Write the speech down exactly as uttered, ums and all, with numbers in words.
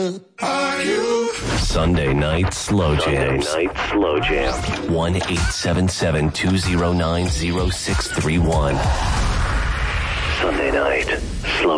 Are you? Sunday night slow jams. Sunday night slow jam. one eight seven seven, two zero nine, zero six three one. Sunday night slow